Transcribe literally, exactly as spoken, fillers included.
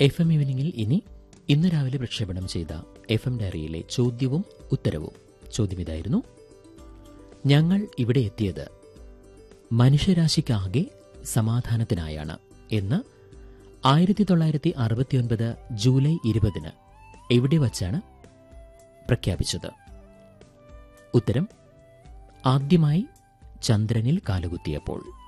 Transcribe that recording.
F M ഈവനിങ്ങിൽ ഇനി ഇന്ന് രാവിലെ പ്രക്ഷേപണം ചെയ്ത എഫ് എം ഡയറിയിലെ ചോദ്യവും ഉത്തരവും. ചോദ്യം ഇതായിരുന്നു: ഞങ്ങൾ ഇവിടെ എത്തിയത് മനുഷ്യരാശിക്കാകെ സമാധാനത്തിനായാണ് എന്ന് ആയിരത്തി തൊള്ളായിരത്തി അറുപത്തിയൊൻപത് ജൂലൈ ഇരുപതിന് എവിടെ വച്ചാണ് പ്രഖ്യാപിച്ചത്? ഉത്തരം: ആദ്യമായി ചന്ദ്രനിൽ കാലുകുത്തിയപ്പോൾ.